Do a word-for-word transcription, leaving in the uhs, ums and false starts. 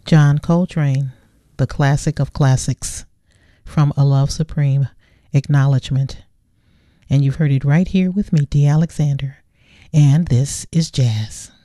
John Coltrane, the classic of classics, from A Love Supreme, Acknowledgement. And you've heard it right here with me, D. Alexander. And this is Jazz.